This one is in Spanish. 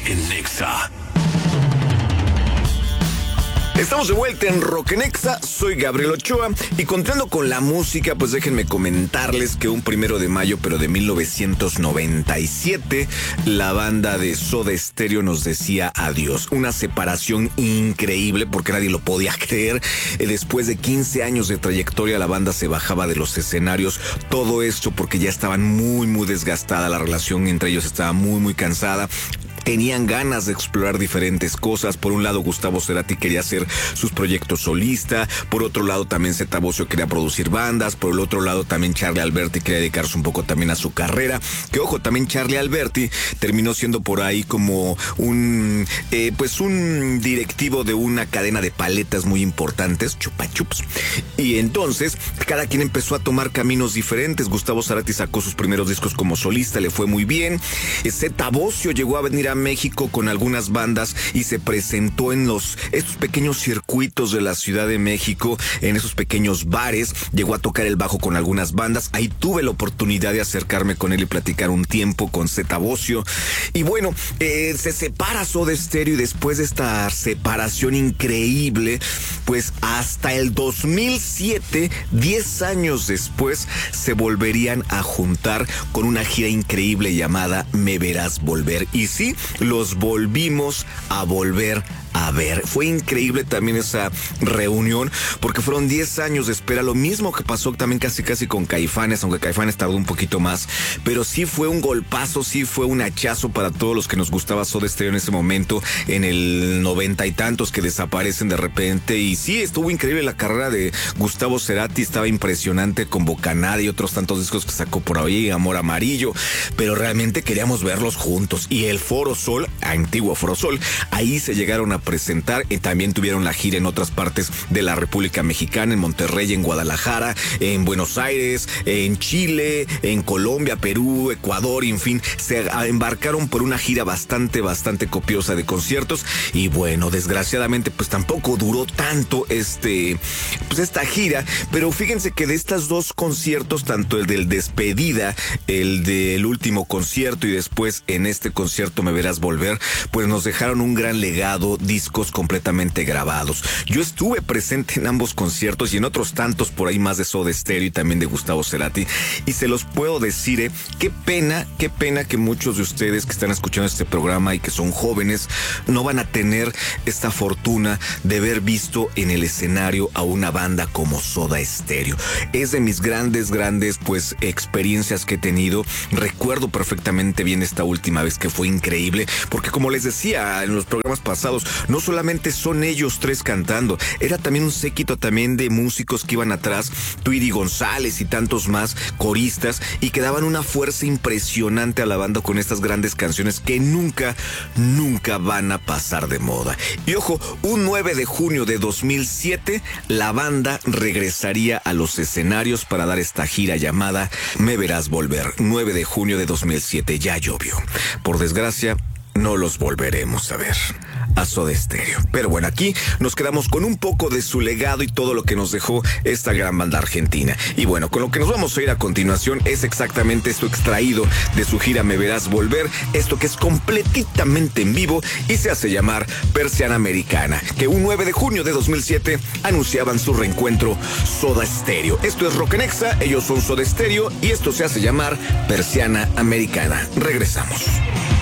en Nexa. Estamos de vuelta en Rock en Nexa, soy Gabriel Ochoa y continuando con la música, pues déjenme comentarles que un 1 de mayo, pero de 1997, la banda de Soda Stereo nos decía adiós. Una separación increíble porque nadie lo podía creer. Después de 15 años de trayectoria, la banda se bajaba de los escenarios. Todo esto porque ya estaban muy desgastada, la relación entre ellos estaba muy cansada. Tenían ganas de explorar diferentes cosas. Por un lado, Gustavo Cerati quería hacer sus proyectos solista. Por otro lado, también Zeta Bosio quería producir bandas. Por el otro lado, también Charly Alberti quería dedicarse un poco también a su carrera. Que ojo, también Charly Alberti terminó siendo por ahí como un directivo de una cadena de paletas muy importantes, Chupa Chups. Y entonces, cada quien empezó a tomar caminos diferentes. Gustavo Cerati sacó sus primeros discos como solista, le fue muy bien. Zeta Bosio llegó a venir a México con algunas bandas y se presentó en estos pequeños circuitos de la Ciudad de México, en esos pequeños bares. Llegó a tocar el bajo con algunas bandas. Ahí tuve la oportunidad de acercarme con él y platicar un tiempo con Zeta Bosio. Y bueno, se separa Soda Stereo y después de esta separación increíble, pues hasta el 2007, 10 años después, se volverían a juntar con una gira increíble llamada Me Verás Volver. Y sí, los volvimos a volver a ver. Fue increíble también esa reunión porque fueron 10 años de espera, lo mismo que pasó también casi con Caifanes, aunque Caifanes tardó un poquito más, pero sí fue un golpazo, sí fue un hachazo para todos los que nos gustaba Soda Stereo en ese momento, en el 90 y tantos, que desaparecen de repente. Y sí, estuvo increíble la carrera de Gustavo Cerati, estaba impresionante con Bocanada y otros tantos discos que sacó por ahí, Amor Amarillo, pero realmente queríamos verlos juntos. Y el Foro Sol, antiguo Foro Sol, ahí se llegaron a presentar y también tuvieron la gira en otras partes de la República Mexicana, en Monterrey, en Guadalajara, en Buenos Aires, en Chile, en Colombia, Perú, Ecuador, en fin, se embarcaron por una gira bastante copiosa de conciertos. Y bueno, desgraciadamente pues tampoco duró tanto esta gira, pero fíjense que de estos dos conciertos, tanto el del despedida, el del último concierto y después en este concierto Me Verás Volver, pues nos dejaron un gran legado, discos completamente grabados. Yo estuve presente en ambos conciertos y en otros tantos por ahí más de Soda Stereo y también de Gustavo Cerati, y se los puedo decir, qué pena que muchos de ustedes que están escuchando este programa y que son jóvenes no van a tener esta fortuna de haber visto en el escenario a una banda como Soda Stereo. Es de mis grandes pues experiencias que he tenido. Recuerdo perfectamente bien esta última vez, que fue increíble, porque como les decía en los programas pasados, no solamente son ellos tres cantando, era también un séquito también de músicos que iban atrás, Tweety González y tantos más coristas, y que daban una fuerza impresionante a la banda con estas grandes canciones que nunca van a pasar de moda. Y ojo, un 9 de junio de 2007, la banda regresaría a los escenarios para dar esta gira llamada Me Verás Volver. 9 de junio de 2007, ya llovió. Por desgracia, no los volveremos a ver a Soda Stereo. Pero bueno, aquí nos quedamos con un poco de su legado y todo lo que nos dejó esta gran banda argentina. Y bueno, con lo que nos vamos a ir a continuación es exactamente esto extraído de su gira Me Verás Volver, esto que es completamente en vivo y se hace llamar Persiana Americana, que un 9 de junio de 2007 anunciaban su reencuentro Soda Stereo. Esto es Rock en Nexa, ellos son Soda Stereo y esto se hace llamar Persiana Americana. Regresamos.